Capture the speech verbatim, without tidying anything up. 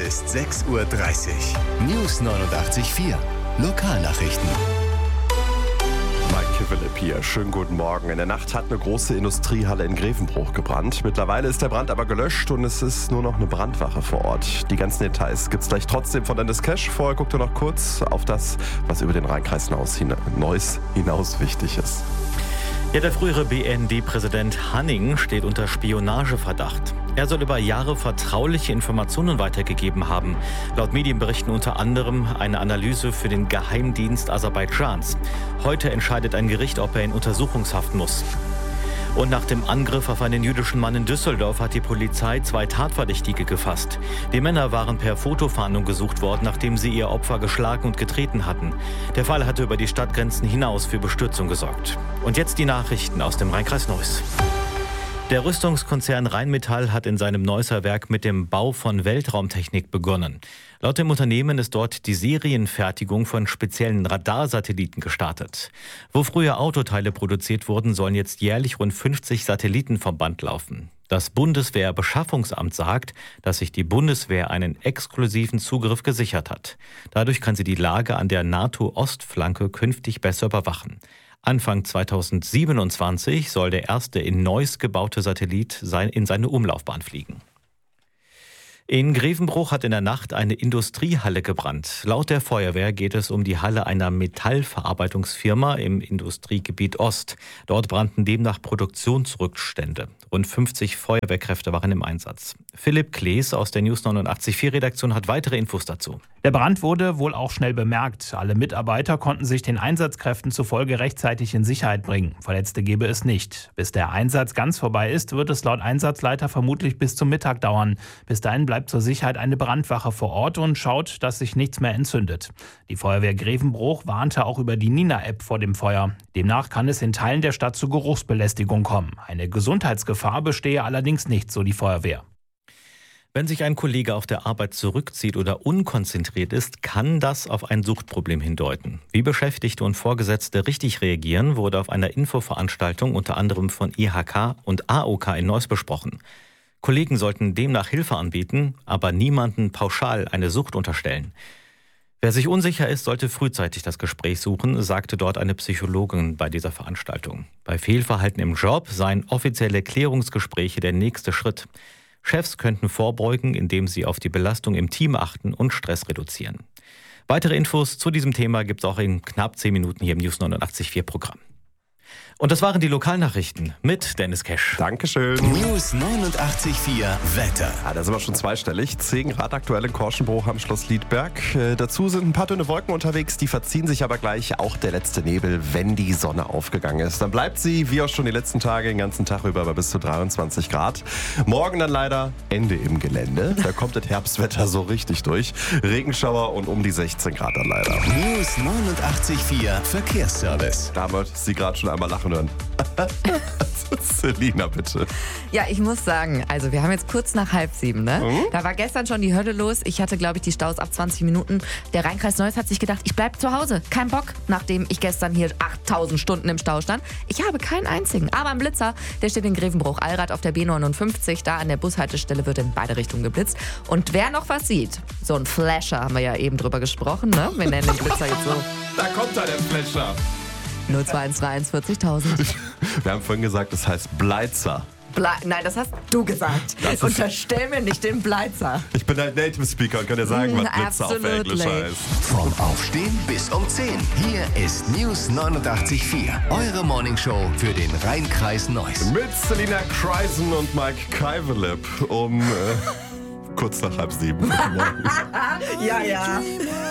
ist sechs Uhr dreißig. News neunundachtzig Komma vier. Lokalnachrichten. Mike Philipp hier. Schönen guten Morgen. In der Nacht hat eine große Industriehalle in Grevenbruch gebrannt. Mittlerweile ist der Brand aber gelöscht und es ist nur noch eine Brandwache vor Ort. Die ganzen Details gibt's gleich trotzdem von Dennis Cash. Vorher guckt ihr noch kurz auf das, was über den Rheinkreis Neuss hinaus wichtig ist. Ja, der frühere B N D-Präsident Hanning steht unter Spionageverdacht. Er soll über Jahre vertrauliche Informationen weitergegeben haben. Laut Medienberichten unter anderem eine Analyse für den Geheimdienst Aserbaidschans. Heute entscheidet ein Gericht, ob er in Untersuchungshaft muss. Und nach dem Angriff auf einen jüdischen Mann in Düsseldorf hat die Polizei zwei Tatverdächtige gefasst. Die Männer waren per Fotofahndung gesucht worden, nachdem sie ihr Opfer geschlagen und getreten hatten. Der Fall hatte über die Stadtgrenzen hinaus für Bestürzung gesorgt. Und jetzt die Nachrichten aus dem Rheinkreis Neuss. Der Rüstungskonzern Rheinmetall hat in seinem Neusser Werk mit dem Bau von Weltraumtechnik begonnen. Laut dem Unternehmen ist dort die Serienfertigung von speziellen Radarsatelliten gestartet. Wo früher Autoteile produziert wurden, sollen jetzt jährlich rund fünfzig Satelliten vom Band laufen. Das Bundeswehrbeschaffungsamt sagt, dass sich die Bundeswehr einen exklusiven Zugriff gesichert hat. Dadurch kann sie die Lage an der NATO-Ostflanke künftig besser überwachen. Anfang zweitausendsiebenundzwanzig soll der erste in Neuss gebaute Satellit in seine Umlaufbahn fliegen. In Grevenbruch hat in der Nacht eine Industriehalle gebrannt. Laut der Feuerwehr geht es um die Halle einer Metallverarbeitungsfirma im Industriegebiet Ost. Dort brannten demnach Produktionsrückstände. Rund fünfzig Feuerwehrkräfte waren im Einsatz. Philipp Klees aus der News neunundachtzig Komma vier Redaktion hat weitere Infos dazu. Der Brand wurde wohl auch schnell bemerkt. Alle Mitarbeiter konnten sich den Einsatzkräften zufolge rechtzeitig in Sicherheit bringen. Verletzte gebe es nicht. Bis der Einsatz ganz vorbei ist, wird es laut Einsatzleiter vermutlich bis zum Mittag dauern. Bis dahin bleibt zur Sicherheit eine Brandwache vor Ort und schaut, dass sich nichts mehr entzündet. Die Feuerwehr Grevenbruch warnte auch über die Nina-App vor dem Feuer. Demnach kann es in Teilen der Stadt zu Geruchsbelästigung kommen. Eine Gesundheitsgefahr bestehe allerdings nicht, so die Feuerwehr. Wenn sich ein Kollege auf der Arbeit zurückzieht oder unkonzentriert ist, kann das auf ein Suchtproblem hindeuten. Wie Beschäftigte und Vorgesetzte richtig reagieren, wurde auf einer Infoveranstaltung unter anderem von I H K und A O K in Neuss besprochen. Kollegen sollten demnach Hilfe anbieten, aber niemanden pauschal eine Sucht unterstellen. Wer sich unsicher ist, sollte frühzeitig das Gespräch suchen, sagte dort eine Psychologin bei dieser Veranstaltung. Bei Fehlverhalten im Job seien offizielle Klärungsgespräche der nächste Schritt. Chefs könnten vorbeugen, indem sie auf die Belastung im Team achten und Stress reduzieren. Weitere Infos zu diesem Thema gibt es auch in knapp zehn Minuten hier im News neunundachtzig Komma vier Programm. Und das waren die Lokalnachrichten mit Dennis Cash. Dankeschön. News neunundachtzig Komma vier Wetter. Ja, da sind wir schon zweistellig. zehn Grad aktuell in Korschenbruch am Schloss Liedberg. Äh, dazu sind ein paar dünne Wolken unterwegs, die verziehen sich aber gleich. Auch der letzte Nebel, wenn die Sonne aufgegangen ist. Dann bleibt sie, wie auch schon die letzten Tage, den ganzen Tag über bei bis zu dreiundzwanzig Grad. Morgen dann leider Ende im Gelände. Da kommt das Herbstwetter so richtig durch. Regenschauer und um die sechzehn Grad dann leider. News neunundachtzig Komma vier Verkehrsservice. Da wird sie gerade schon einmal lachen hören. Selina, bitte. Ja, ich muss sagen, also wir haben jetzt kurz nach halb sieben, ne? Mhm. Da war gestern schon die Hölle los. Ich hatte, glaube ich, die Staus ab zwanzig Minuten. Der Rheinkreis Neuss hat sich gedacht, ich bleib zu Hause. Kein Bock, nachdem ich gestern hier achttausend Stunden im Stau stand. Ich habe keinen einzigen. Aber ein Blitzer, der steht in Grevenbruch-Allrath auf der B neunundfünfzig. Da an der Bushaltestelle wird in beide Richtungen geblitzt. Und wer noch was sieht, so ein Flasher, haben wir ja eben drüber gesprochen, ne? Wir nennen den Blitzer jetzt so. Da kommt da der Flasher. null zwei eins drei eins vierzigtausend. Wir haben vorhin gesagt, das heißt Bleitzer. Ble- Nein, das hast du gesagt. Unterstell mir nicht den Bleitzer. Ich bin ein Native Speaker und kann dir sagen, was Mm, Blitzer auf absolutely. Englisch heißt. Vom Aufstehen bis um zehn. Hier ist News neunundachtzig Komma vier. Eure Morningshow für den Rheinkreis Neuss. Mit Selina Kreisen und Mike Kaivelip um äh, kurz nach halb sieben. Guten Morgen. Ja, ja.